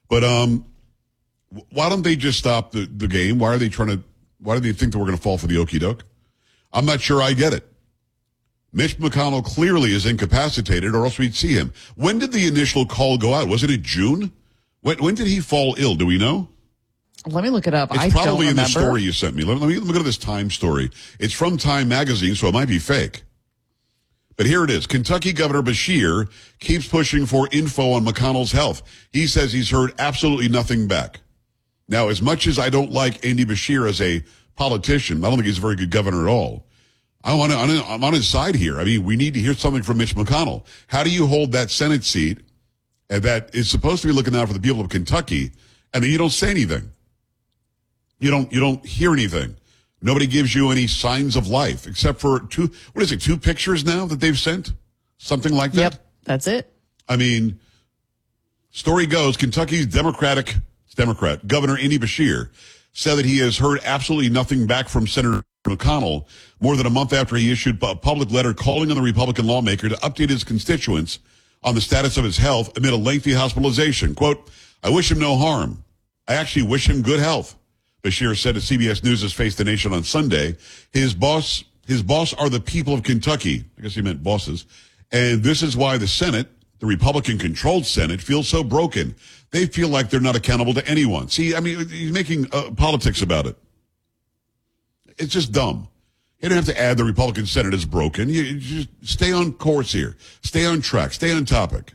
But why don't they just stop the game? Why do they think that we're going to fall for the okie doke? I'm not sure I get it. Mitch McConnell clearly is incapacitated, or else we'd see him. When did the initial call go out? Was it in June? When did he fall ill? Do we know? Let me look it up. It's probably in the story you sent me. Let me go to this Time story. It's from Time magazine, so it might be fake. But here it is. Kentucky Governor Beshear keeps pushing for info on McConnell's health. He says he's heard absolutely nothing back. Now, as much as I don't like Andy Beshear as a politician, I don't think he's a very good governor at all. I'm on his side here. I mean, we need to hear something from Mitch McConnell. How do you hold that Senate seat that is supposed to be looking out for the people of Kentucky, and then you don't say anything? You don't hear anything. Nobody gives you any signs of life except for two pictures now that they've sent? Something like that? Yep, that's it. I mean, story goes, Kentucky's Democrat Governor Andy Beshear said that he has heard absolutely nothing back from Senator McConnell more than a month after he issued a public letter calling on the Republican lawmaker to update his constituents on the status of his health amid a lengthy hospitalization. Quote, I wish him no harm. I actually wish him good health, Beshear said to CBS News' Face the Nation on Sunday. His boss are the people of Kentucky. I guess he meant bosses. And this is why the Senate, the Republican-controlled Senate, feels so broken. They feel like they're not accountable to anyone. See, I mean, he's making politics about it. It's just dumb. You don't have to add the Republican Senate is broken. You just stay on course here. Stay on track. Stay on topic.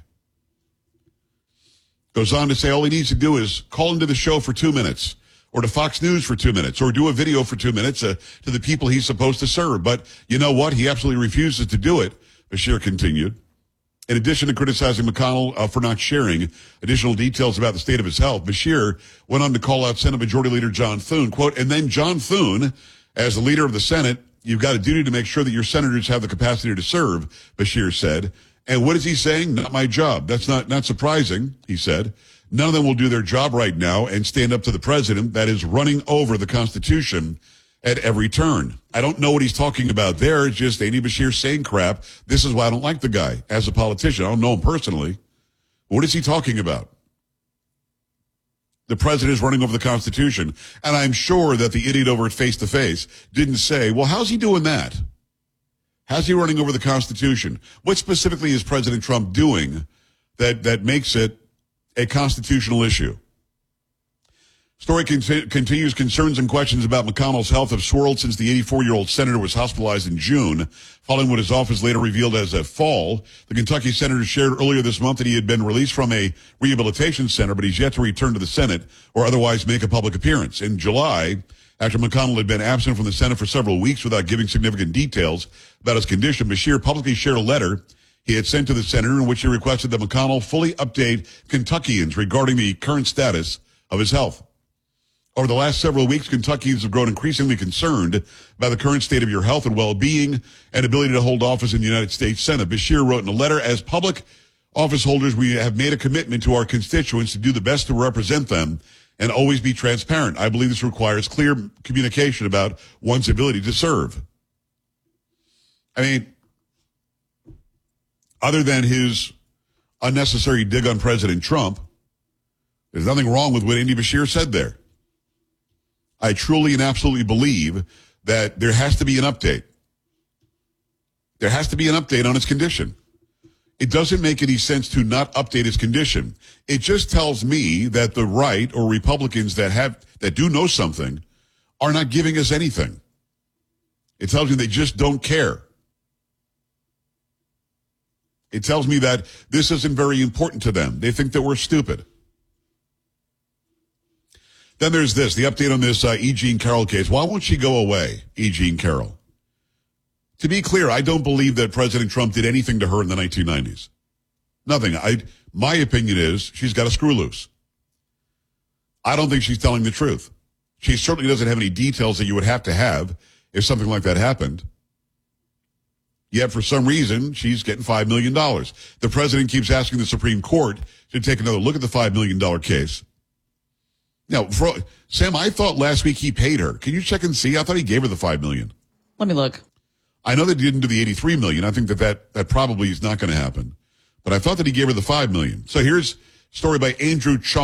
Goes on to say all he needs to do is call into the show for 2 minutes, or to Fox News for 2 minutes, or do a video for 2 minutes to the people he's supposed to serve. But you know what? He absolutely refuses to do it, Beshear continued. In addition to criticizing McConnell for not sharing additional details about the state of his health, Beshear went on to call out Senate Majority Leader John Thune, quote, and then John Thune, as the leader of the Senate, you've got a duty to make sure that your senators have the capacity to serve, Beshear said. And what is he saying? Not my job. That's not surprising, he said. None of them will do their job right now and stand up to the president that is running over the Constitution at every turn. I don't know what he's talking about there. It's just Andy Beshear saying crap. This is why I don't like the guy as a politician. I don't know him personally. What is he talking about? The president is running over the Constitution. And I'm sure that the idiot over at Face to Face didn't say, well, how's he doing that? How's he running over the Constitution? What specifically is President Trump doing that makes it a constitutional issue? Story continues. Concerns and questions about McConnell's health have swirled since the 84-year-old senator was hospitalized in June, following what his office later revealed as a fall. The Kentucky senator shared earlier this month that he had been released from a rehabilitation center, but he's yet to return to the Senate or otherwise make a public appearance. In July, after McConnell had been absent from the Senate for several weeks without giving significant details about his condition, Beshear publicly shared a letter he had sent to the senator in which he requested that McConnell fully update Kentuckians regarding the current status of his health. Over the last several weeks, Kentuckians have grown increasingly concerned about the current state of your health and well-being and ability to hold office in the United States Senate. Beshear wrote in a letter, as public office holders, we have made a commitment to our constituents to do the best to represent them and always be transparent. I believe this requires clear communication about one's ability to serve. I mean, other than his unnecessary dig on President Trump, there's nothing wrong with what Andy Beshear said there. I truly and absolutely believe that there has to be an update. There has to be an update on his condition. It doesn't make any sense to not update his condition. It just tells me that the right or Republicans that do know something are not giving us anything. It tells me they just don't care. It tells me that this isn't very important to them. They think that we're stupid. Then there's this, the update on this E. Jean Carroll case. Why won't she go away, E. Jean Carroll? To be clear, I don't believe that President Trump did anything to her in the 1990s. Nothing. My opinion is she's got a screw loose. I don't think she's telling the truth. She certainly doesn't have any details that you would have to have if something like that happened. Yet, for some reason, she's getting $5 million. The president keeps asking the Supreme Court to take another look at the $5 million case. Now, Sam, I thought last week he paid her. Can you check and see? I thought he gave her the $5 million. Let me look. I know that he didn't do the $83 million. I think that probably is not going to happen. But I thought that he gave her the $5 million. So here's a story by Andrew Chung.